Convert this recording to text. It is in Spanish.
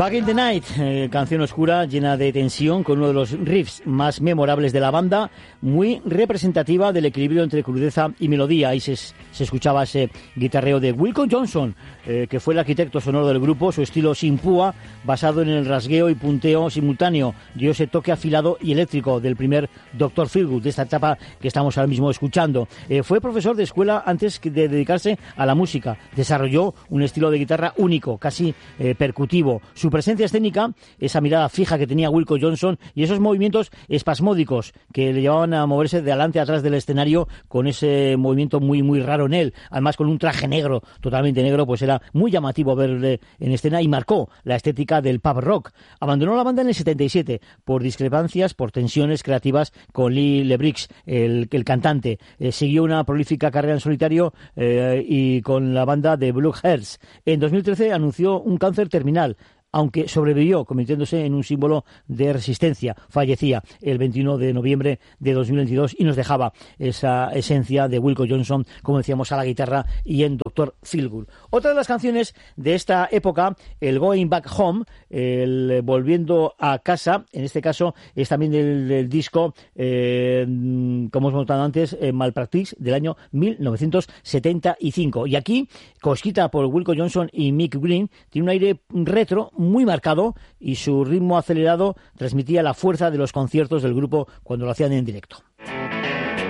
Back in the Night, canción oscura llena de tensión con uno de los riffs más memorables de la banda, muy representativa del equilibrio entre crudeza y melodía. Ahí se escuchaba ese guitarreo de Wilco Johnson, que fue el arquitecto sonoro del grupo. Su estilo sin púa, basado en el rasgueo y punteo simultáneo, dio ese toque afilado y eléctrico del primer Dr. Feelgood, de esta etapa que estamos ahora mismo escuchando. Fue profesor de escuela antes de dedicarse a la música. Desarrolló un estilo de guitarra único, casi percutivo. Su presencia escénica, esa mirada fija que tenía Wilco Johnson y esos movimientos espasmódicos que le llevaban a moverse de adelante a atrás del escenario con ese movimiento muy muy raro en él. Además, con un traje negro, totalmente negro, pues era muy llamativo verle en escena y marcó la estética del pub rock. Abandonó la banda en el 77 por discrepancias, por tensiones creativas con Lee Lebrix, el cantante. Siguió una prolífica carrera en solitario y con la banda de Blue Hearts. En 2013 anunció un cáncer terminal, aunque sobrevivió, convirtiéndose en un símbolo de resistencia. Fallecía el 21 de noviembre de 2022 y nos dejaba esa esencia de Wilco Johnson, como decíamos, a la guitarra y en Dr. Feelgood. Otra de las canciones de esta época, el Going Back Home, el Volviendo a Casa, en este caso es también del disco, como hemos notado antes, Malpractice, del año 1975. Y aquí, coescrita por Wilco Johnson y Mick Green, tiene un aire retro muy marcado y su ritmo acelerado transmitía la fuerza de los conciertos del grupo cuando lo hacían en directo.